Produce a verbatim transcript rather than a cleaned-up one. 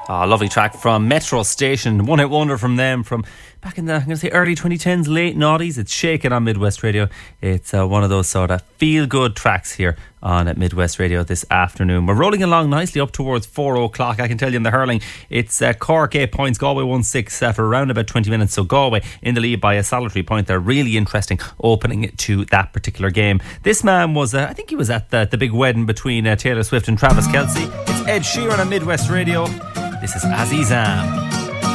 Oh, lovely track from Metro Station. One hit wonder from them from back in the, I'm going to say early twenty tens, late noughties. It's Shakin' on Midwest Radio. It's uh, one of those sort of feel-good tracks here on at Midwest Radio this afternoon. We're rolling along nicely up towards four o'clock. I can tell you in the hurling, it's uh, Cork eight points, Galway one six uh, for around about twenty minutes. So Galway in the lead by a solitary point. They're really interesting opening to that particular game. This man was, uh, I think he was at the, the big wedding between uh, Taylor Swift and Travis Kelce. It's Ed Sheeran on Midwest Radio. This is Azizam.